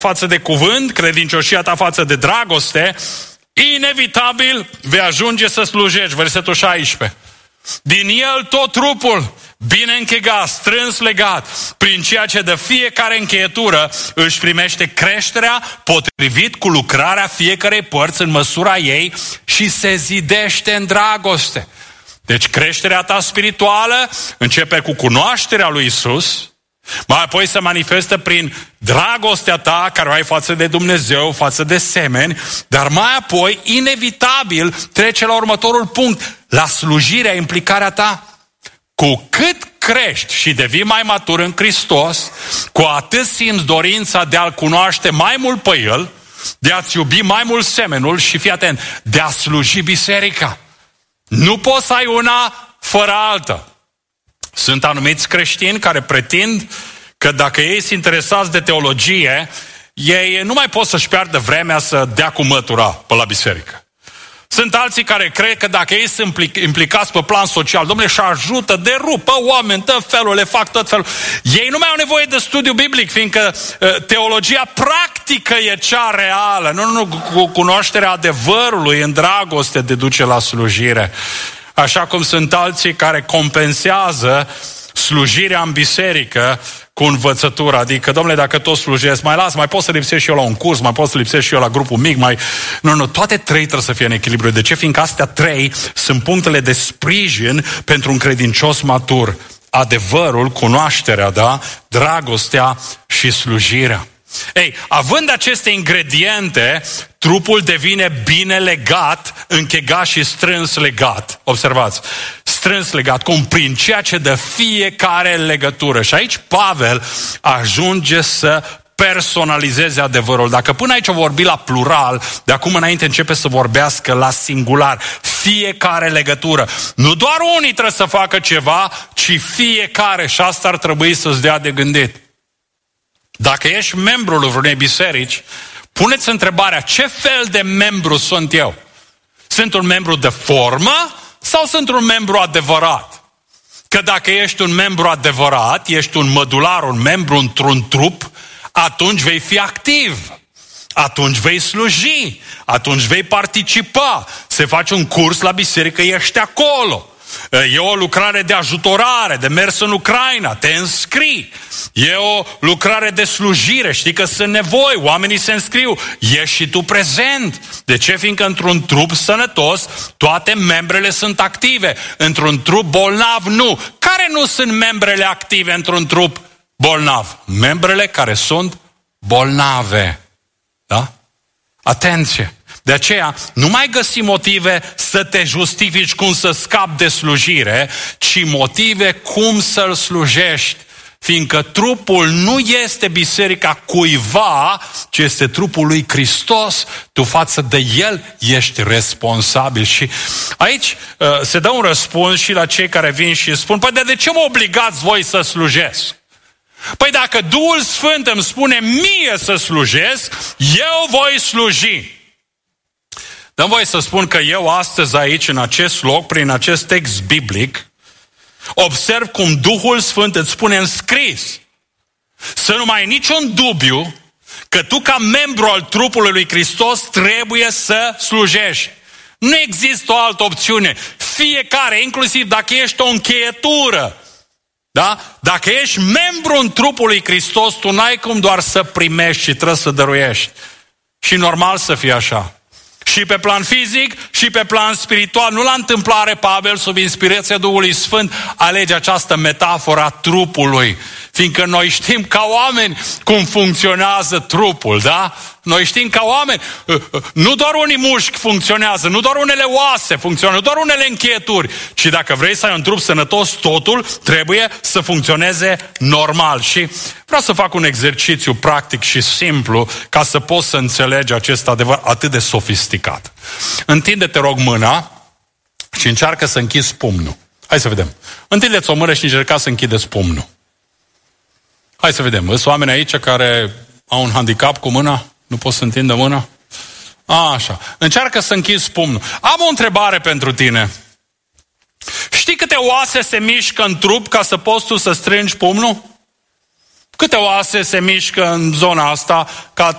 față de cuvânt, credincioșia ta față de dragoste, inevitabil vei ajunge să slujești. Versetul 16. Din el tot trupul, bine închegat, strâns legat, prin ceea ce de fiecare încheietură își primește creșterea potrivit cu lucrarea fiecarei părți în măsura ei și se zidește în dragoste. Deci creșterea ta spirituală începe cu cunoașterea lui Isus, mai apoi se manifestă prin dragostea ta care o ai față de Dumnezeu, față de semeni, dar mai apoi, inevitabil, trece la următorul punct, la slujirea, implicarea ta. Cu cât crești și devii mai matur în Hristos, cu atât simți dorința de a-L cunoaște mai mult pe El, de a-ți iubi mai mult semenul și, fii atent, de a sluji biserica. Nu poți să ai una fără alta. Sunt anumiți creștini care pretind că dacă ei sunt interesați de teologie, ei nu mai pot să-și piardă vremea să dea cu mătura pe la biserică. Sunt alții care cred că dacă ei sunt implicați pe plan social, dom'le, și ajută, derupă oameni, tot felul, le fac tot felul. Ei nu mai au nevoie de studiu biblic, fiindcă teologia practică e cea reală. Nu, cu cunoașterea adevărului în dragoste te duce la slujire. Așa cum sunt alții care compensează slujirea în biserică cu învățătura. Adică, dom'le, dacă tot slujesc, mai pot să lipsesc și eu la un curs, mai pot să lipsesc și eu la grupul mic, Nu, toate trei trebuie să fie în echilibru. De ce? Fiindcă astea trei sunt punctele de sprijin pentru un credincios matur. Adevărul, cunoașterea, da? Dragostea și slujirea. Ei, având aceste ingrediente, trupul devine bine legat, închegat și strâns legat. Observați, strâns legat, cum prin ceea ce dă fiecare legătură. Și aici Pavel ajunge să personalizeze adevărul. Dacă până aici o vorbi la plural, de acum înainte începe să vorbească la singular. Fiecare legătură. Nu doar unii trebuie să facă ceva, ci fiecare. Și asta ar trebui să-ți dea de gândit. Dacă ești membrul vreunei biserici, puneți întrebarea, ce fel de membru sunt eu? Sunt un membru de formă sau sunt un membru adevărat? Că dacă ești un membru adevărat, ești un mădular, un membru într-un trup, atunci vei fi activ, atunci vei sluji, atunci vei participa. Se face un curs la biserică, ești acolo. E o lucrare de ajutorare, de mers în Ucraina, te înscrii. E o lucrare de slujire, știi că sunt nevoi, oamenii se înscriu, ești și tu prezent. De ce? Fiindcă într-un trup sănătos, toate membrele sunt active. Într-un trup bolnav, nu. Care nu sunt membrele active într-un trup bolnav? Membrele care sunt bolnave. Da? Atenție! De aceea, nu mai găsi motive să te justifici cum să scapi de slujire, ci motive cum să-L slujești. Fiindcă trupul nu este biserica cuiva, ci este trupul lui Hristos. Tu față de El ești responsabil. Și aici se dă un răspuns și la cei care vin și spun, păi de ce mă obligați voi să slujesc? Păi dacă Duhul Sfânt îmi spune mie să slujesc, eu voi sluji. Dă-mi voie să spun că eu astăzi aici, în acest loc, prin acest text biblic, observ cum Duhul Sfânt îți spune în scris să nu mai ai niciun dubiu că tu ca membru al trupului lui Hristos trebuie să slujești. Nu există o altă opțiune. Fiecare, inclusiv dacă ești o încheietură, da? Dacă ești membru în trupul lui Hristos, tu n-ai cum doar să primești, ci trebuie să dăruiești. Și normal să fie așa. Și pe plan fizic, și pe plan spiritual. Nu la întâmplare Pavel, sub inspirația Duhului Sfânt, alege această metaforă a trupului. Fiindcă noi știm ca oameni cum funcționează trupul, da? Noi știm ca oameni, nu doar unii mușchi funcționează, nu doar unele oase funcționează, nu doar unele încheieturi, ci dacă vrei să ai un trup sănătos, totul trebuie să funcționeze normal. Și vreau să fac un exercițiu practic și simplu ca să poți să înțelegi acest adevăr atât de sofisticat. Întinde-te, rog, mâna și încearcă să închizi pumnul. Hai să vedem. Întindeți o mână și încercați să închideți pumnul. Hai să vedem. Sunt oameni aici care au un handicap cu mâna? Nu pot să întindă mâna? Așa. Încearcă să închizi pumnul. Am o întrebare pentru tine. Știi câte oase se mișcă în trup ca să poți tu să strângi pumnul? Câte oase se mișcă în zona asta ca